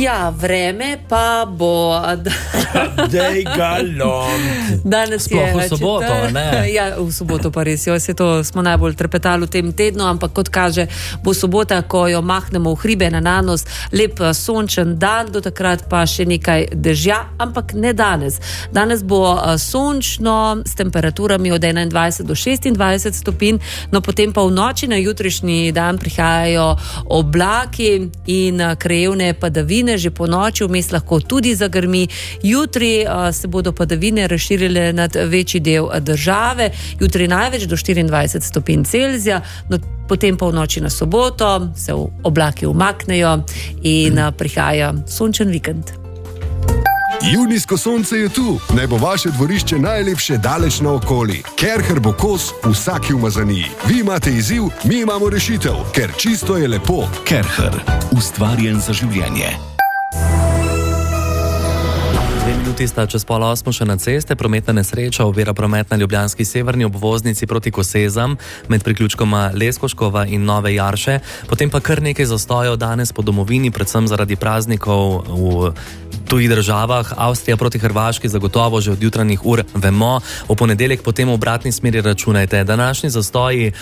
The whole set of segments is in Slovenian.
Ja, vreme pa bo... Dej galont. Danes Sploh je v soboto, ne? Ja, v soboto pa res. Vse to smo najbolj trepetali v tem tednu, ampak kot kaže, bo sobota, ko jo mahnemo v hribe na nanos, lep sončen dan, do takrat pa še nekaj dežja, ampak ne danes. Danes bo sončno s temperaturami od 21 do 26 stopinj, no potem pa v noči na jutrišnji dan prihajajo oblaki in krajevne padavine, že po noči vmes lahko tudi zagrmi. Jutri se bodo padavine razširile nad večji del države, jutri največ do 24 stopinj Celzija, no potem pa v noči na soboto se oblaki umaknejo in prihaja sončen vikend. Junijsko sonce je tu, naj bo vaše dvorišče najlepše daleč naokoli. Kerher bo kos vsaki umazaniji. Vi imate izziv, mi imamo rešitev, ker čisto je lepo. Kerher, ustvarjen za življenje. 2 minuti sta čez 7:30 še na ceste. Prometna nesreča ovira promet na ljubljanski severni obvoznici proti Kosezam med priključkoma Leskoškova in Nove Jarše. Potem pa kar nekaj zastojev danes po domovini, predvsem zaradi praznikov v tujih državah. Avstrija proti Hrvaški zagotovo že od jutranjih ur vemo. V ponedeljek potem v obratni smeri računajte. Današnji zastoji...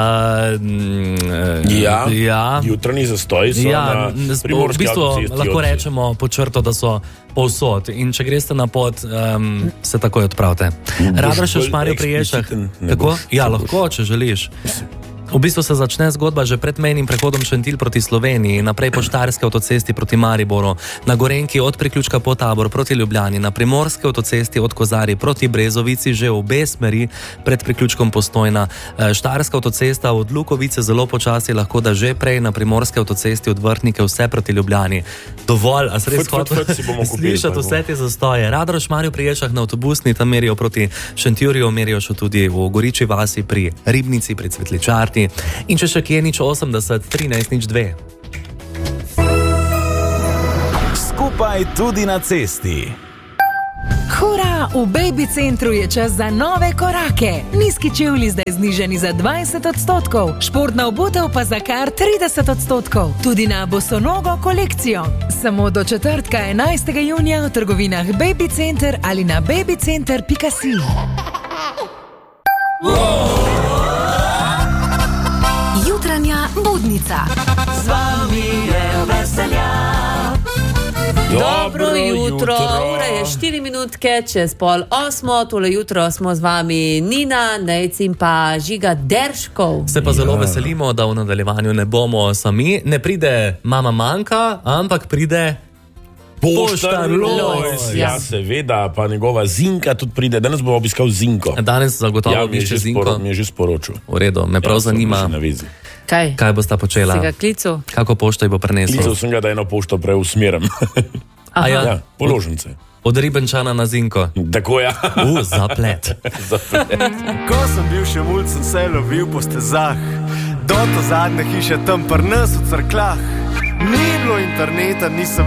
Jutranji zastoji so na primorski avtocesti. Lahko rečemo po črto, da so povsod. In če greste na pot, se takoj odpravite. Radar še v Šmarju pri Jelšah. Tako? Ja, lahko, če želiš. V bistvu se začne zgodba že pred mejnim prehodom Šentilj proti Sloveniji, naprej po Štajerski avtocesti proti Mariboru, na Gorenjki od priključka Potabor proti Ljubljani, na Primorski avtocesti od Kozarij proti Brezovici, že v obe smeri pred priključkom Postojna. Štajerska avtocesta od Lukovice zelo počasi, lahko da že prej na Primorski avtocesti od Vrhnike vse proti Ljubljani. Dovolj, a se res slišati vse te zastoje. Radar v Šmarju pri Jelšah na avtobusni, tam merijo proti Šentjurju, merijo še tudi v Goriči vasi pri Ribnici, pri Cvetličarti. In če še kje 080 13 02. Skupaj tudi na cesti. Hura, v Baby Centru je čas za nove korake. Nizki čevlji zdaj znižani za 20%, športna obutev pa za kar 30%. Tudi na bosonogo kolekcijo. Samo do četrtka 11. junija v trgovinah Baby Center ali na babycenter.si. Jutranja budnica. Z vami je veselja. Dobro jutro, ura je 4 minutke čez 7:30, tole jutro smo z vami Nina, Nejc in pa Žiga Derškov. Se pa zelo veselimo, da v nadaljevanju ne bomo sami, ne pride mama Manka, ampak pride Poštar Lojz. Ja, seveda, pa njegova Zinka tudi pride. Danes bomo obiskal Zinko. Danes zagotovo bišče Zinko. Mi je že sporočil. V redu, me prav zanima. Kaj bosta počela? Si ga klical? Kako pošto ji bo prenesel? Klical sem ga, da eno pošto preusmerim. Ja, položnice. Od Ribenčana na Zinko. Tako ja. Zaplet. Ko sem bil še mulj, sem se lovil po stezah. Do to zadnje hiše tam pri nas v Cerkljah. Ni bilo interneta, nisem